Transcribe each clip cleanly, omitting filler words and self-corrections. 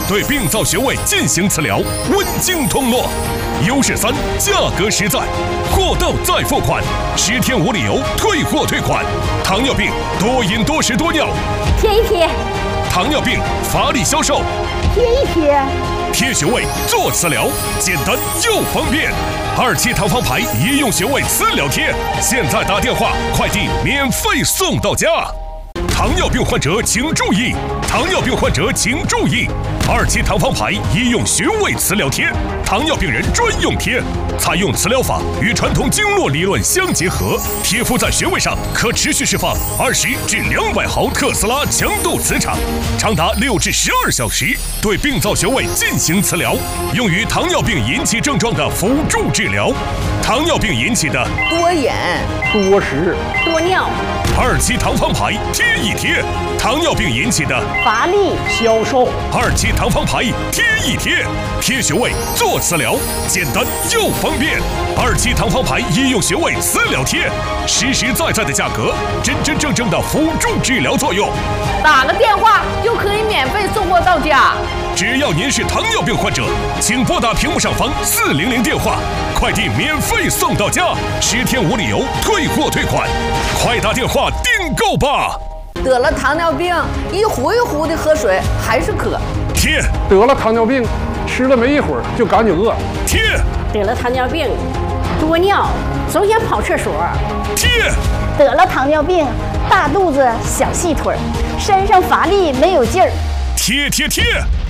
对病灶穴位进行磁疗，温经通络。优势3，价格实在，货到再付款，10天无理由退货退款。糖尿病多饮多食多尿， 贴一贴。 糖尿病乏力消瘦， 贴一贴。 贴穴位做磁疗，简单又方便。27堂方牌医用穴位磁疗贴，现在打电话，快递免费送到家。糖尿病患者请注意！糖尿病患者请注意！27堂方牌医用穴位磁疗贴，糖尿病人专用贴，采用磁疗法与传统经络理论相结合，贴敷在穴位上可持续释放20至200毫特斯拉强度磁场，长达6至12小时，对病灶穴位进行磁疗，用于糖尿病引起症状的辅助治疗。糖尿病引起的多饮、 多食、 多尿 27堂方牌贴一贴，糖尿病引起的乏力消瘦 27堂方牌贴一贴，贴穴位做磁疗，简单又方便。27堂方牌医用穴位磁疗贴，实实在在的价格，真真正正的辅助治疗作用。 打个电话就可以免费送货到家。 只要您是糖尿病患者，请拨打屏幕上方400电话，快递免费送到家，10天无理由退货退款，快打电话订购吧。 得了糖尿病，一壶一壶的喝水还是渴。 贴。 得了糖尿病，吃了没一会儿就赶紧饿。 贴。 得了糖尿病，多尿，总想跑厕所。 贴。 得了糖尿病，大肚子小细腿，身上乏力没有劲儿。 贴贴贴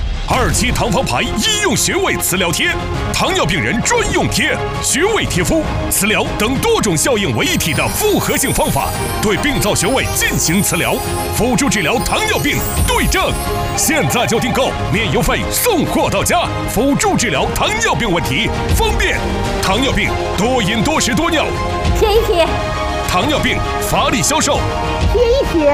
！27堂方牌医用穴位磁疗贴，糖尿病人专用贴，穴位贴敷、磁疗等多种效应为一体的复合性方法，对病灶穴位进行磁疗，辅助治疗糖尿病对症。现在就订购，免邮费送货到家，辅助治疗糖尿病问题，方便。糖尿病多饮多食多尿， 贴一贴。 糖尿病乏力消瘦， 贴一贴。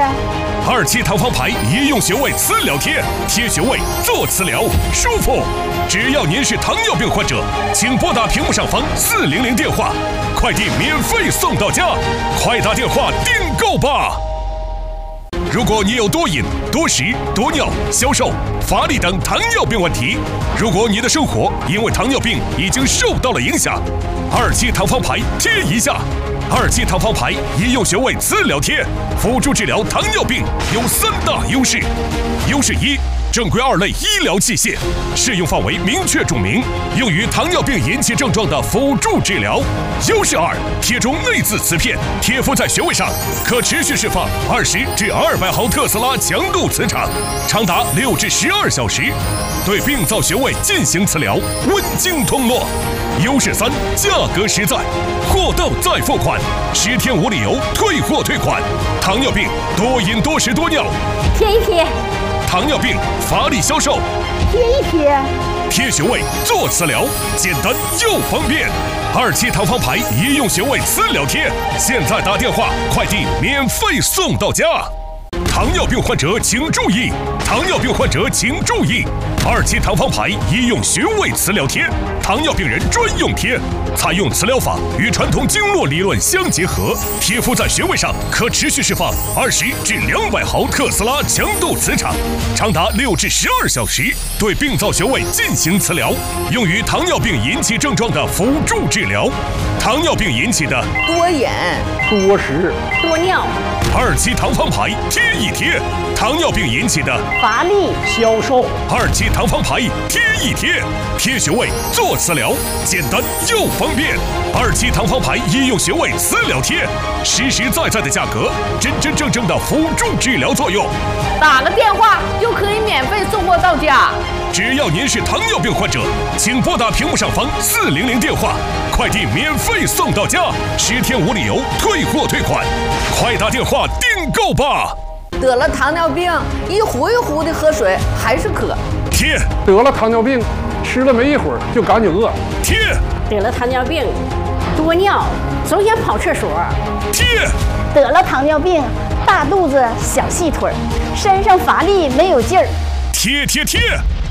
27堂方牌医用穴位磁疗贴，贴穴位做磁疗，舒服。只要您是糖尿病患者，请拨打屏幕上方400电话，快递免费送到家，快打电话订购吧。如果你有多饮、多食、多尿、消瘦、乏力等糖尿病问题，如果你的生活因为糖尿病已经受到了影响，27堂方牌贴一下。27堂方牌医用穴位磁疗贴，辅助治疗糖尿病有3大优势。优势1，正规2类医疗器械，适用范围明确注明，用于糖尿病引起症状的辅助治疗。优势2，贴中内置磁片，贴敷在穴位上，可持续释放20至200毫特斯拉强度磁场，长达6至12小时，对病灶穴位进行磁疗，温经通络。优势3，价格实在，货到再付款，10天无理由退货退款。糖尿病多饮多食多尿， 贴一贴。 糖尿病乏力消瘦， 贴一贴。 贴穴位做磁疗，简单又方便。27堂方牌医用穴位磁疗贴，现在打电话，快递免费送到家。糖尿病患者请注意！糖尿病患者请注意！27堂方牌医用穴位磁疗贴，糖尿病人专用贴，采用磁疗法与传统经络理论相结合，贴敷在穴位上可持续释放20至200毫特斯拉强度磁场，长达6至12小时，对病灶穴位进行磁疗，用于糖尿病引起症状的辅助治疗。糖尿病引起的多饮、 多食、 多尿 27堂方牌贴一贴，糖尿病引起的乏力消瘦 27堂方牌贴一贴，贴穴位做磁疗，简单又方便。27堂方牌医用穴位磁疗贴，实实在在的价格，真真正正的辅助治疗作用。 打个电话就可以免费送货到家。 只要您是糖尿病患者，请拨打屏幕上方400电话，快递免费送到家，10天无理由退货退款，快打电话订购吧。 得了糖尿病，一壶一壶的喝水还是渴。 贴。 得了糖尿病，吃了没一会儿就赶紧饿。 贴。 得了糖尿病，多尿，总想跑厕所。 贴。 得了糖尿病，大肚子小细腿，身上乏力没有劲儿。 贴贴贴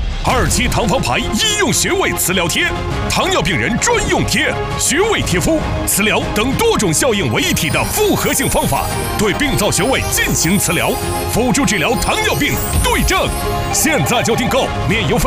！27堂方牌医用穴位磁疗贴，糖尿病人专用贴，穴位贴敷、磁疗等多种效应为一体的复合性方法，对病灶穴位进行磁疗，辅助治疗糖尿病对症。现在就订购，免邮费。